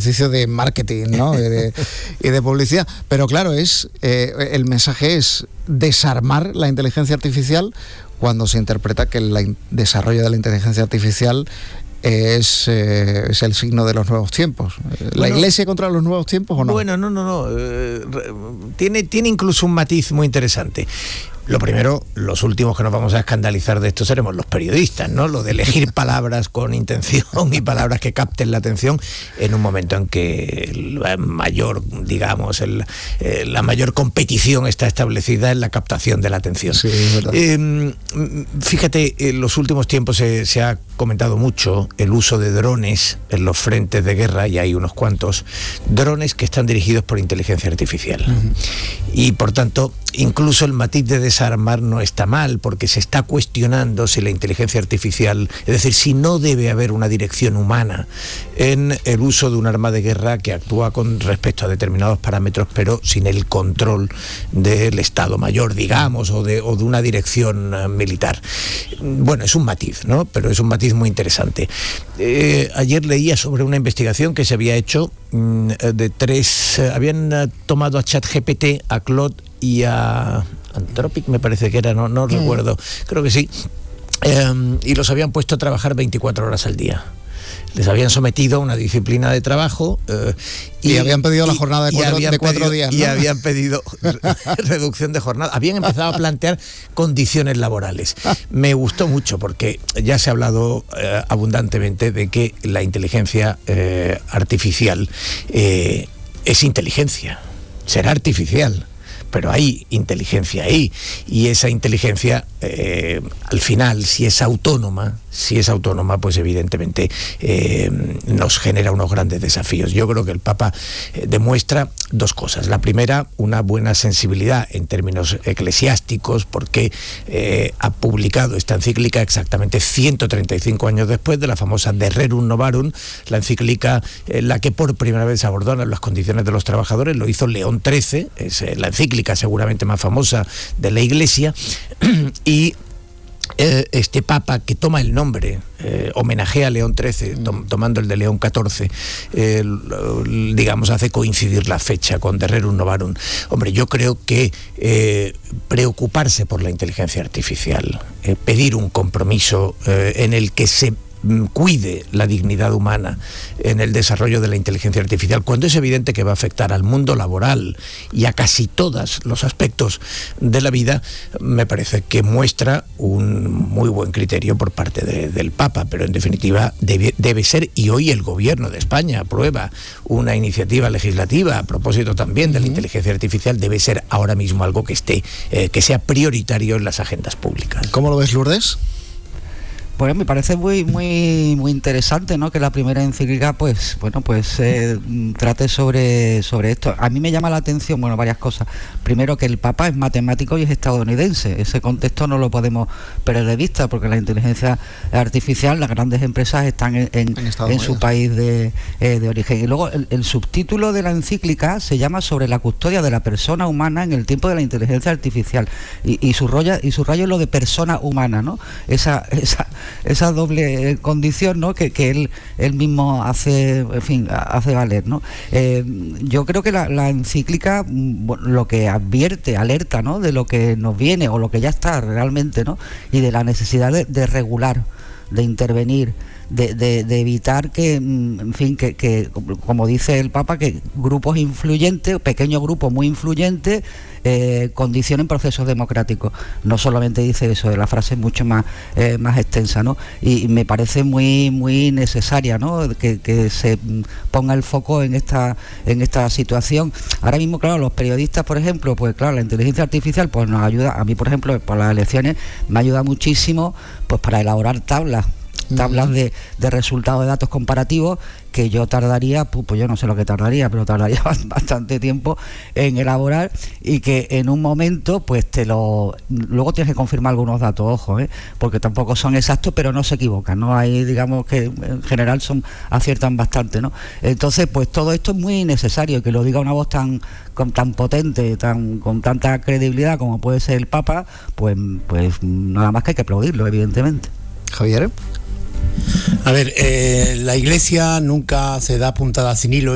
ejercicio de marketing, ¿no? y de publicidad. Pero claro, el mensaje es desarmar la inteligencia artificial cuando se interpreta que el desarrollo de la inteligencia artificial es el signo de los nuevos tiempos. ¿La Iglesia contra los nuevos tiempos o no? Bueno, no. Tiene incluso un matiz muy interesante. Lo primero, los últimos que nos vamos a escandalizar de esto seremos los periodistas, ¿no? Lo de elegir palabras con intención y palabras que capten la atención en un momento en que la mayor competición está establecida en la captación de la atención. Sí, es verdad. Fíjate, en los últimos tiempos se ha comentado mucho el uso de drones en los frentes de guerra, y hay unos cuantos drones que están dirigidos por inteligencia artificial. Uh-huh. Y por tanto, incluso el matiz de desarmar no está mal, porque se está cuestionando si la inteligencia artificial, es decir, si no debe haber una dirección humana en el uso de un arma de guerra que actúa con respecto a determinados parámetros, pero sin el control del Estado Mayor, digamos, o de una dirección militar. Bueno, es un matiz, ¿no? Pero es un matiz muy interesante. Ayer leía sobre una investigación que se había hecho de habían tomado a ChatGPT, a Claude y a Anthropic, me parece que era, no recuerdo, creo que sí, y los habían puesto a trabajar 24 horas al día. Les habían sometido a una disciplina de trabajo y habían pedido la jornada de 4 días, ¿no? Y habían pedido reducción de jornada. Habían empezado a plantear condiciones laborales. Me gustó mucho porque ya se ha hablado abundantemente de que la inteligencia artificial es inteligencia, será artificial, pero hay inteligencia ahí, y esa inteligencia al final, si es autónoma, pues evidentemente nos genera unos grandes desafíos. Yo creo que el Papa demuestra dos cosas. La primera, una buena sensibilidad en términos eclesiásticos, porque ha publicado esta encíclica exactamente 135 años después de la famosa De Rerum Novarum, la encíclica en la que por primera vez se abordaron las condiciones de los trabajadores. Lo hizo León XIII, es la encíclica seguramente más famosa de la Iglesia, y este Papa, que toma el nombre, homenajea a León XIII, tomando el de León XIV, digamos, hace coincidir la fecha con De Rerum Novarum. Hombre, yo creo que preocuparse por la inteligencia artificial, pedir un compromiso en el que se cuide la dignidad humana en el desarrollo de la inteligencia artificial, cuando es evidente que va a afectar al mundo laboral y a casi todos los aspectos de la vida, me parece que muestra un muy buen criterio por parte del Papa, pero en definitiva debe ser, y hoy el Gobierno de España aprueba una iniciativa legislativa a propósito también de la inteligencia artificial, debe ser ahora mismo algo que sea prioritario en las agendas públicas. ¿Cómo lo ves, Lourdes? Pues me parece muy interesante, ¿no? Que la primera encíclica trate sobre esto. A mí me llama la atención, varias cosas. Primero, que el Papa es matemático y es estadounidense. Ese contexto no lo podemos perder de vista, porque la inteligencia artificial, las grandes empresas están en su país de origen. Y luego el subtítulo de la encíclica se llama Sobre la custodia de la persona humana en el tiempo de la inteligencia artificial, y subraya lo de persona humana, ¿no? Esa doble condición, ¿no? que él mismo hace valer, ¿no? Yo creo que la encíclica lo que alerta, ¿no? De lo que nos viene o lo que ya está realmente, ¿no? Y de la necesidad de regular, de intervenir, de evitar que como dice el Papa, que grupos influyentes, pequeños grupos muy influyentes, condicionen procesos democráticos. No solamente dice eso, la frase es mucho más extensa, ¿no? Y me parece muy necesaria, ¿no? Que se ponga el foco en esta situación. Ahora mismo, claro, los periodistas, por ejemplo, pues claro, la inteligencia artificial pues nos ayuda. A mí, por ejemplo, por las elecciones me ayuda muchísimo pues para elaborar tablas de resultados de datos comparativos, que yo tardaría, pues yo no sé lo que tardaría, pero tardaría bastante tiempo en elaborar, y que en un momento pues luego tienes que confirmar algunos datos, ojo, porque tampoco son exactos, pero no se equivocan, ¿no? Ahí digamos que en general aciertan bastante, ¿no? Entonces pues todo esto es muy necesario, que lo diga una voz tan potente, con tanta credibilidad como puede ser el Papa, pues nada más que hay que aplaudirlo, evidentemente. Javier. A ver, la Iglesia nunca se da puntada sin hilo.